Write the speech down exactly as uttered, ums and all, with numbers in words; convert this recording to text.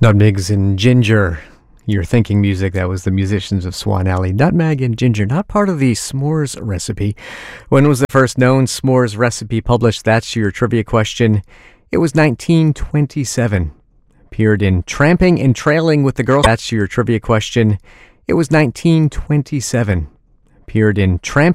Nutmegs and Ginger. You're thinking music. That was the musicians of Swan Alley. Nutmeg and ginger, not part of the s'mores recipe. When was the first known s'mores recipe published? That's your trivia question. It was nineteen twenty-seven. Appeared in Tramping and Trailing with the Girls. That's your trivia question. It was nineteen twenty-seven. Appeared in Tramping